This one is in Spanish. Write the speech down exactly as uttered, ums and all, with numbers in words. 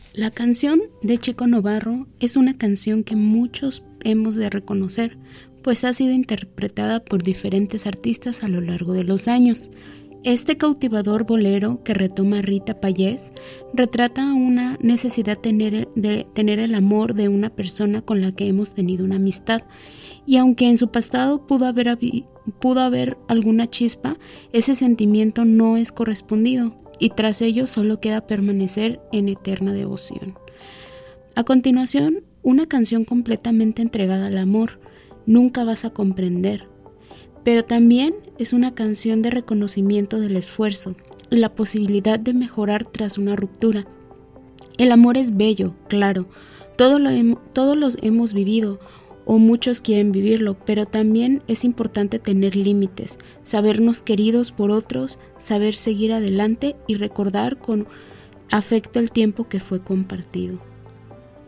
La canción de Chico Novarro es una canción que muchos hemos de reconocer, pues ha sido interpretada por diferentes artistas a lo largo de los años. Este cautivador bolero que retoma Rita Payés retrata una necesidad tener, de tener el amor de una persona con la que hemos tenido una amistad, y aunque en su pasado pudo haber, pudo haber alguna chispa, ese sentimiento no es correspondido, y tras ello solo queda permanecer en eterna devoción. A continuación, una canción completamente entregada al amor, Nunca vas a comprender, pero también es una canción de reconocimiento del esfuerzo y la posibilidad de mejorar tras una ruptura. El amor es bello, claro, todo lo hem- todos los hemos vivido, o muchos quieren vivirlo, pero también es importante tener límites, sabernos queridos por otros, saber seguir adelante y recordar con afecto el tiempo que fue compartido.